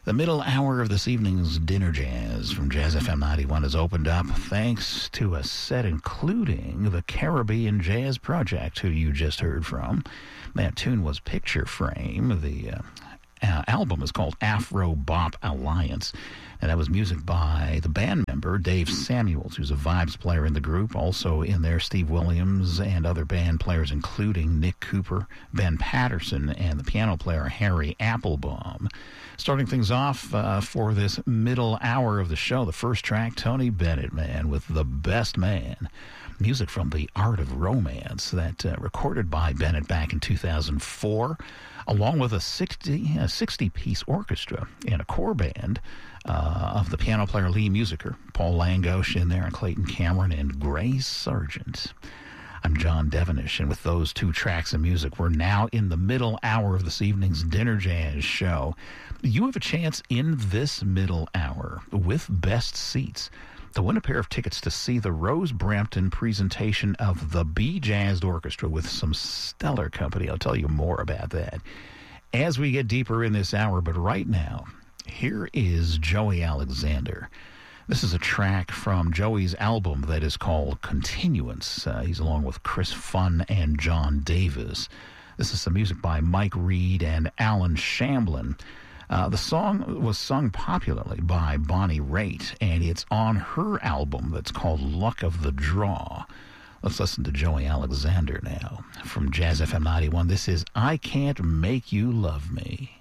The middle hour of this evening's Dinner Jazz from Jazz FM 91 has opened up thanks to a set including the Caribbean Jazz Project, who you just heard from. That tune was Picture Frame. The album is called Afro Bop Alliance, and that was music by the band member Dave Samuels, who's a vibes player in the group. Also in there, Steve Williams and other band players, including Nick Cooper, Ben Patterson, and the piano player Harry Applebaum. Starting things off for this middle hour of the show, the first track, Tony Bennett, man, with The Best Man. Music from The Art of Romance, that recorded by Bennett back in 2004, along with a 60-piece orchestra and a core band of the piano player Lee Musiker, Paul Langosh in there, and Clayton Cameron and Gray Sargent. I'm John Devenish, and with those two tracks of music, we're now in the middle hour of this evening's Dinner Jazz show. You have a chance in this middle hour, with best seats, to win a pair of tickets to see the Rose Brampton presentation of the Be Jazzed Orchestra with some stellar company. I'll tell you more about that as we get deeper in this hour. But right now, here is Joey Alexander. This is a track from Joey's album that is called Continuance. He's along with Chris Funn and John Davis. This is some music by Mike Reed and Alan Shamblin. The song was sung popularly by Bonnie Raitt, and it's on her album that's called Luck of the Draw. Let's listen to Joey Alexander now. From Jazz FM 91, this is I Can't Make You Love Me.